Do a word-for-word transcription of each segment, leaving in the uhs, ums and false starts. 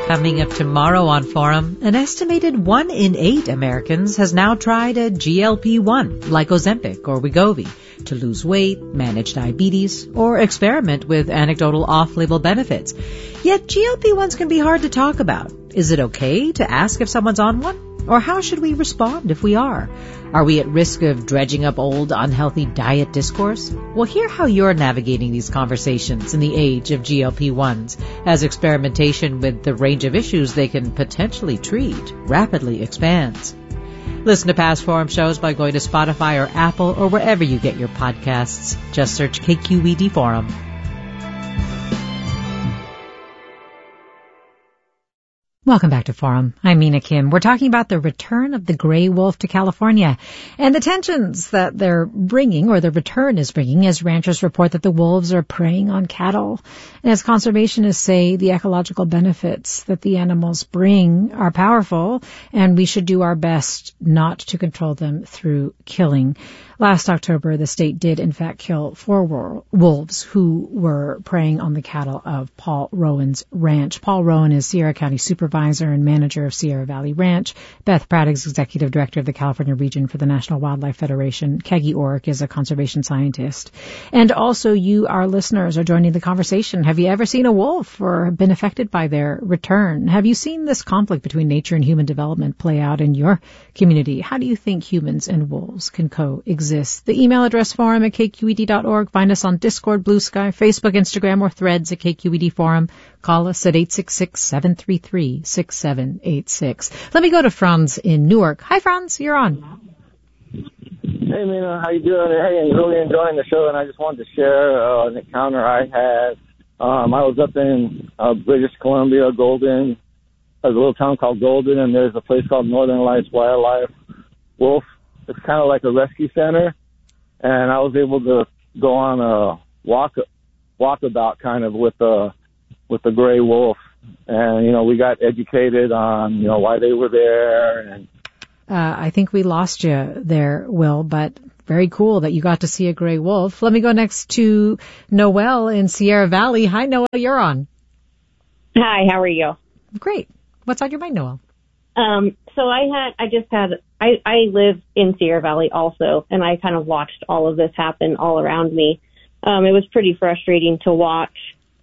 Coming up tomorrow on Forum, an estimated one in eight Americans has now tried a G L P one, like Ozempic or Wegovy, to lose weight, manage diabetes, or experiment with anecdotal off-label benefits. Yet G L P ones can be hard to talk about. Is it okay to ask if someone's on one? Or how should we respond if we are? Are we at risk of dredging up old, unhealthy diet discourse? Well, hear how you're navigating these conversations in the age of G L P ones, as experimentation with the range of issues they can potentially treat rapidly expands. Listen to past Forum shows by going to Spotify or Apple or wherever you get your podcasts. Just search K Q E D Forum. Welcome back to Forum. I'm Mina Kim. We're talking about the return of the gray wolf to California and the tensions that they're bringing, or the return is bringing, as ranchers report that the wolves are preying on cattle. And as conservationists say, the ecological benefits that the animals bring are powerful, and we should do our best not to control them through killing. Last October, the state did, in fact, kill four wolves who were preying on the cattle of Paul Rowan's ranch. Paul Rowan is Sierra County Supervisor and Manager of Sierra Valley Ranch. Beth Pratt is Executive Director of the California Region for the National Wildlife Federation. Kegi Orrick is a conservation scientist. And also, you, our listeners, are joining the conversation. Have you ever seen a wolf or been affected by their return? Have you seen this conflict between nature and human development play out in your community? How do you think humans and wolves can coexist? The email address forum at K Q E D dot org. Find us on Discord, Blue Sky, Facebook, Instagram, or Threads at K Q E D Forum. Call us at eight six six, seven three three, six seven eight six. Let me go to Franz in Newark. Hi, Franz. You're on. Hey, Mina. How you doing? Hey, I'm really enjoying the show, and I just wanted to share uh, an encounter I had. Um, I was up in uh, British Columbia, Golden. There's a little town called Golden, and there's a place called Northern Lights Wildlife Wolf. It's kind of like a rescue center, and I was able to go on a walk, walkabout kind of with the with the gray wolf, and you know we got educated on you know why they were there. And uh, I think we lost you there, Will, but very cool that you got to see a gray wolf. Let me go next to Noelle in Sierra Valley. Hi, Noelle, you're on. Hi, how are you? Great. What's on your mind, Noelle? Um, so I had, I just had, I, I live in Sierra Valley also, and I kind of watched all of this happen all around me. Um, it was pretty frustrating to watch,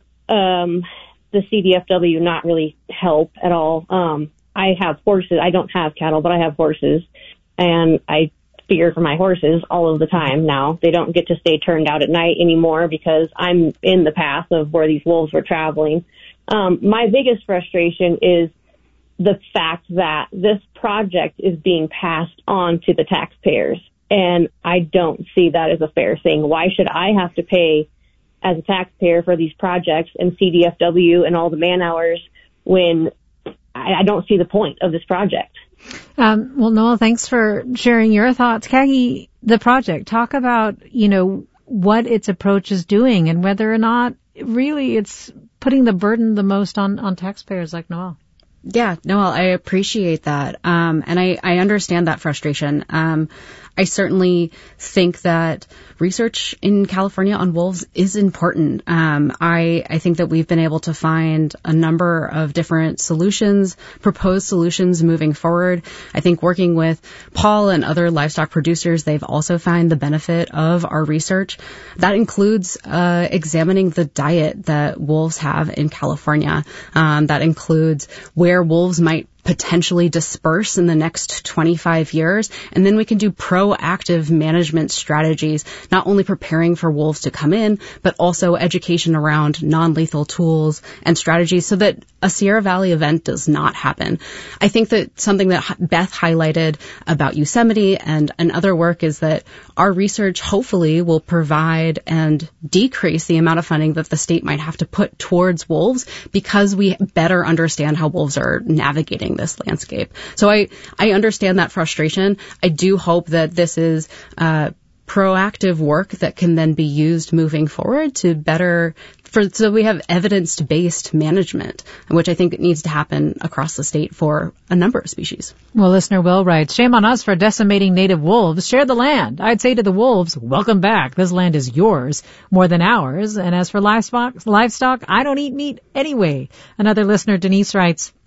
um, the C D F W not really help at all. Um, I have horses. I don't have cattle, but I have horses, and I fear for my horses all of the time now. They don't get to stay turned out at night anymore because I'm in the path of where these wolves were traveling. Um, my biggest frustration is the fact that this project is being passed on to the taxpayers. And I don't see that as a fair thing. Why should I have to pay as a taxpayer for these projects and C D F W and all the man hours when I, I don't see the point of this project? Um, well, Noel, thanks for sharing your thoughts. Kagi, the project, talk about, you know, what its approach is doing and whether or not really it's putting the burden the most on, on taxpayers like Noel. Yeah, Noel, I appreciate that. Um, and I, I understand that frustration. Um, I certainly think that research in California on wolves is important. Um, I, I think that we've been able to find a number of different solutions, proposed solutions moving forward. I think working with Paul and other livestock producers, they've also found the benefit of our research. That includes uh, examining the diet that wolves have in California. Um, that includes where wolves might potentially disperse in the next twenty-five years. And then we can do proactive management strategies, not only preparing for wolves to come in, but also education around non-lethal tools and strategies so that a Sierra Valley event does not happen. I think that something that Beth highlighted about Yosemite and, and other work is that our research hopefully will provide and decrease the amount of funding that the state might have to put towards wolves because we better understand how wolves are navigating this landscape. So I, I understand that frustration. I do hope that this is uh, proactive work that can then be used moving forward to better, for so we have evidence-based management, which I think needs to happen across the state for a number of species. Well, listener Will writes, shame on us for decimating native wolves. Share the land. I'd say to the wolves, welcome back. This land is yours more than ours. And as for livestock, livestock, I don't eat meat anyway. Another listener, Denise, writes,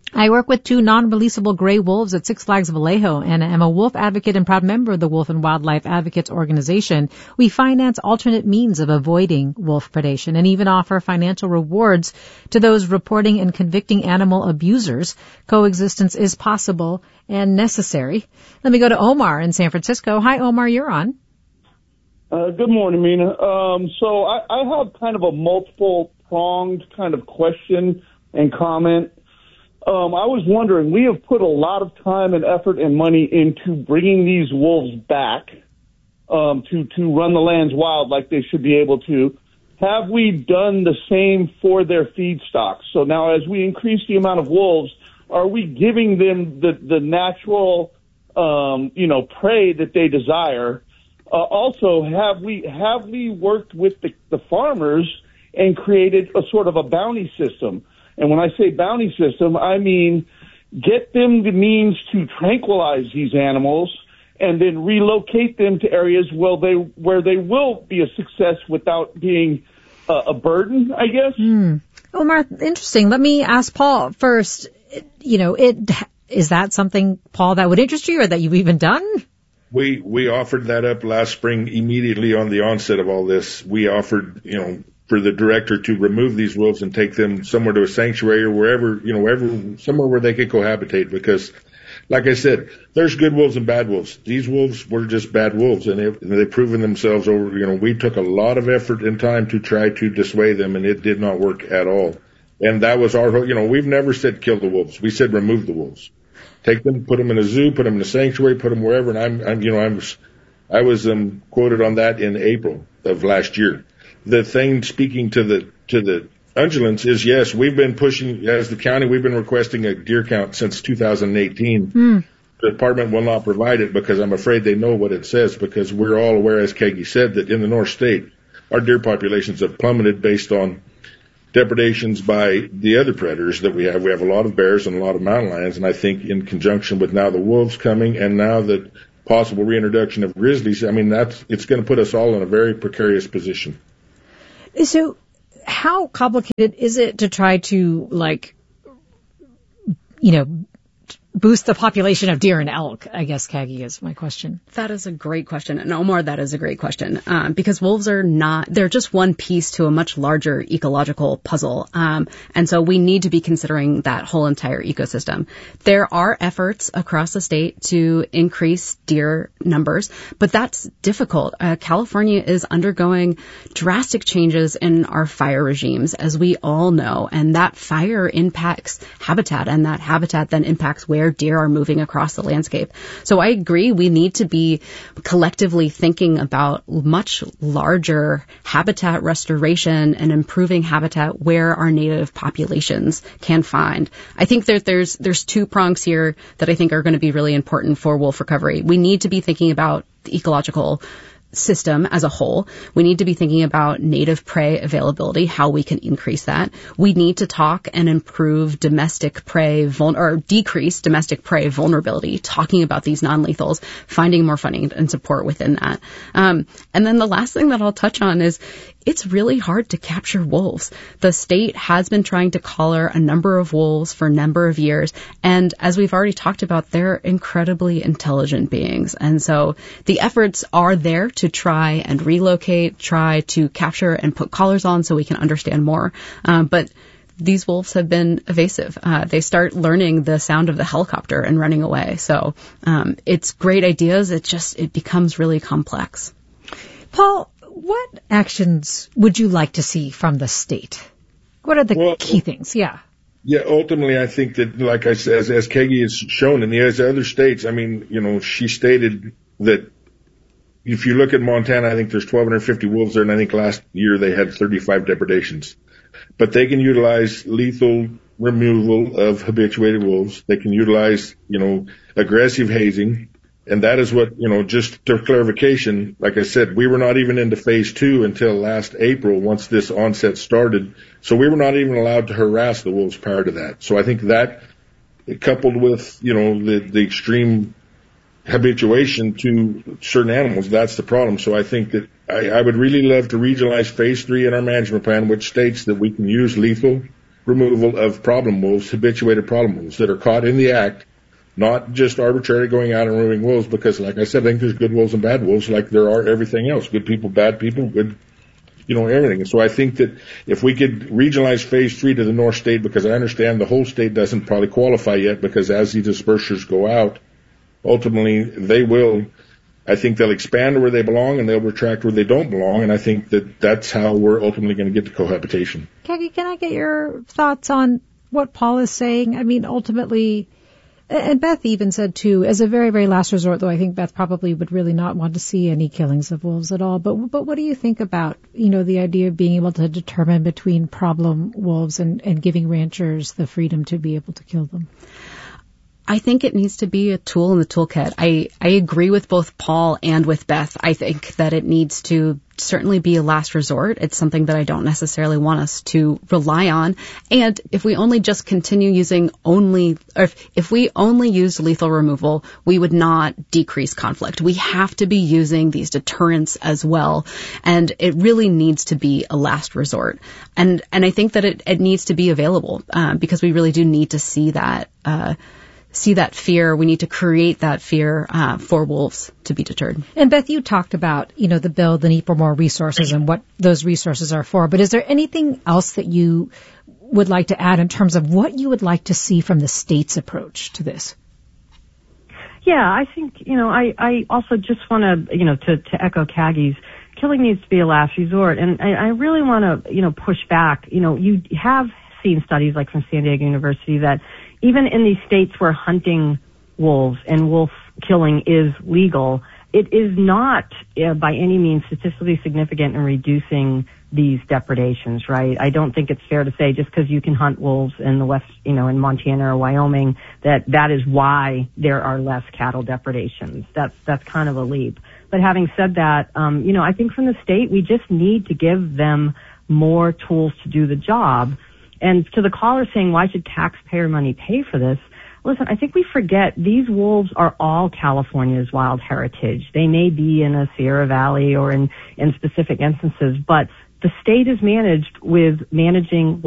I work with two non-releasable gray wolves at Six Flags Vallejo and am a wolf advocate and proud member of the Wolf and Wildlife Advocates Organization. We finance alternate means of avoiding wolf predation and even offer financial rewards to those reporting and convicting animal abusers. Coexistence is possible and necessary. Let me go to Omar in San Francisco. Hi, Omar, you're on. Uh, good morning, Mina. Um, so I, I have kind of a multiple-pronged kind of question and comment. Um, I was wondering, we have put a lot of time and effort and money into bringing these wolves back um, to, to run the lands wild like they should be able to. Have we done the same for their feed stocks? So now as we increase the amount of wolves, are we giving them the, the natural, um, you know, prey that they desire? Uh, also, have we have we worked with the, the farmers and created a sort of a bounty system? And when I say bounty system, I mean get them the means to tranquilize these animals and then relocate them to areas where they where they will be a success without being uh, a burden, I guess. Mm. Omar, interesting. Let me ask Paul first. You know, it is that something, Paul, that would interest you or that you've even done? We we offered that up last spring immediately on the onset of all this. We offered, you know, for the director to remove these wolves and take them somewhere to a sanctuary or wherever, you know, wherever, somewhere where they could cohabitate. Because, like I said, there's good wolves and bad wolves. These wolves were just bad wolves, and, they, and they've proven themselves over, you know, we took a lot of effort and time to try to dissuade them, and it did not work at all. And that was our, you know, we've never said kill the wolves. We said remove the wolves. Take them, put them in a zoo, put them in a sanctuary, put them wherever. And I'm, I'm you know, I'm, I was um, quoted on that in April of last year. The thing speaking to the to the ungulates is, yes, we've been pushing, as the county, we've been requesting a deer count since two thousand eighteen. Mm. The department will not provide it because I'm afraid they know what it says, because we're all aware, as Kegi said, that in the North State, our deer populations have plummeted based on depredations by the other predators that we have. We have a lot of bears and a lot of mountain lions, and I think in conjunction with now the wolves coming and now the possible reintroduction of grizzlies, I mean, that's it's going to put us all in a very precarious position. So how complicated is it to try to, like, you know, boost the population of deer and elk? I guess, Kagi, is my question. That is a great question. And Omar, that is a great question. Um, because wolves are not, they're just one piece to a much larger ecological puzzle. Um, and so we need to be considering that whole entire ecosystem. There are efforts across the state to increase deer numbers, but that's difficult. Uh, California is undergoing drastic changes in our fire regimes, as we all know, and that fire impacts habitat, and that habitat then impacts where deer are moving across the landscape. So I agree, we need to be collectively thinking about much larger habitat restoration and improving habitat where our native populations can find. I think that there's there's two prongs here that I think are going to be really important for wolf recovery. We need to be thinking about the ecological system as a whole. We need to be thinking about native prey availability, how we can increase that. We need to talk and improve domestic prey, vul- or decrease domestic prey vulnerability, talking about these non-lethals, finding more funding and support within that. Um, and then the last thing that I'll touch on is it's really hard to capture wolves. The state has been trying to collar a number of wolves for a number of years. And as we've already talked about, they're incredibly intelligent beings. And so the efforts are there to try and relocate, try to capture and put collars on so we can understand more. Um, but these wolves have been evasive. Uh, they start learning the sound of the helicopter and running away. So um, it's great ideas. It just, it becomes really complex. Paul, what actions would you like to see from the state? What are the well, key things? Yeah. Yeah, ultimately, I think that, like I said, as, as Kegi has shown in the as other states, I mean, you know, she stated that if you look at Montana, I think there's twelve fifty wolves there, and I think last year they had thirty-five depredations. But they can utilize lethal removal of habituated wolves. They can utilize, you know, aggressive hazing. And that is what, you know, just to clarification, like I said, we were not even into phase two until last April once this onset started. So we were not even allowed to harass the wolves prior to that. So I think that, coupled with, you know, the, the extreme habituation to certain animals, that's the problem. So I think that I, I would really love to regionalize phase three in our management plan, which states that we can use lethal removal of problem wolves, habituated problem wolves that are caught in the act, not just arbitrarily going out and removing wolves, because like I said, I think there's good wolves and bad wolves like there are everything else. Good people, bad people, good, you know, everything. And so I think that if we could regionalize phase three to the North State, because I understand the whole state doesn't probably qualify yet, because as the dispersers go out, ultimately they will, I think they'll expand where they belong and they'll retract where they don't belong. And I think that that's how we're ultimately going to get to cohabitation. Kagi, can I get your thoughts on what Paul is saying? I mean, ultimately, and Beth even said, too, as a very, very last resort, though I think Beth probably would really not want to see any killings of wolves at all. But but what do you think about, you know, the idea of being able to determine between problem wolves and, and giving ranchers the freedom to be able to kill them? I think it needs to be a tool in the toolkit. I, I agree with both Paul and with Beth. I think that it needs to certainly be a last resort. It's something that I don't necessarily want us to rely on. And if we only just continue using only, or if, if we only use lethal removal, we would not decrease conflict. We have to be using these deterrents as well. And it really needs to be a last resort. And, and I think that it, it needs to be available, um, because we really do need to see that, uh, see that fear. We need to create that fear uh, for wolves to be deterred. And Beth, you talked about, you know, the bill, the need for more resources and what those resources are for. But is there anything else that you would like to add in terms of what you would like to see from the state's approach to this? Yeah, I think, you know, I, I also just want to, you know, to, to echo Kagi's, killing needs to be a last resort. And I, I really want to, you know, push back. You know, you have seen studies like from San Diego University that even in these states where hunting wolves and wolf killing is legal, it is not uh, by any means statistically significant in reducing these depredations, right? I don't think it's fair to say just because you can hunt wolves in the west, you know, in Montana or Wyoming, that that is why there are less cattle depredations. That's, that's kind of a leap. But having said that, um, you know, I think from the state, we just need to give them more tools to do the job. And to the caller saying, why should taxpayer money pay for this? Listen, I think we forget these wolves are all California's wild heritage. They may be in a Sierra Valley or in, in specific instances, but the state is managed with managing